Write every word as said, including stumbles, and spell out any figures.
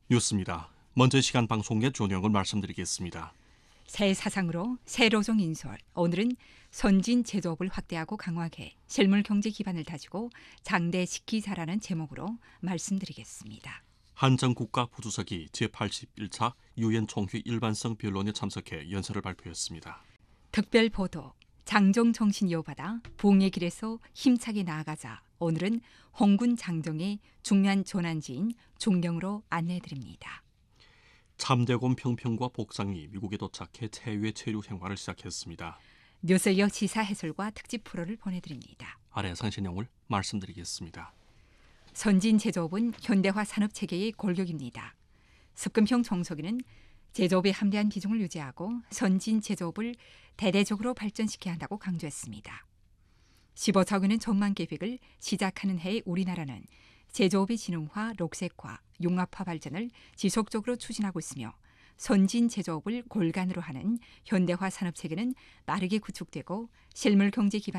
뉴스입니다. 먼저 시간 방송의 조명을 말씀드리겠습니다. 새 사상으로 새 로종 인솔. 오늘은 선진 제조업을 확대하고 강화해 실물 경제 기반을 다지고 장대시키자라는 제목으로 말씀드리겠습니다. 한정 국가부주석이 제팔십일 차 유엔 총회 일반성 변론에 참석해 연설을 발표했습니다. 특별 보도, 장정 정신 이어받아 부흥의 길에서 힘차게 나아가자. 오늘은 홍군 장정의 중요한 조난지인 중령으로 안내해드립니다. 참대곰 평평과 복상이 미국에 도착해 체외 체류 생활을 시작했습니다. 뉴스 이어 시사 해설과 특집 프로를 보내드립니다. 아래 상세 내용을 말씀드리겠습니다. 선진 제조업은 현대화 산업 체계의 골격입니다. 습금형 청소기는 제조업의 함대한 비중을 유지하고 선진 제조업을 대대적으로 발전시켜야 한다고 강조했습니다. 십오 차원의 전망 계획을 시작하는 해에 우리나라는 제조업의 진흥화, 녹색화, 융합화 발전을 지속적으로 추진하고 있으며 선진 제조업을 골간으로 하는 현대화 산업 체계는 빠르게 구축되고 실물 경제 기반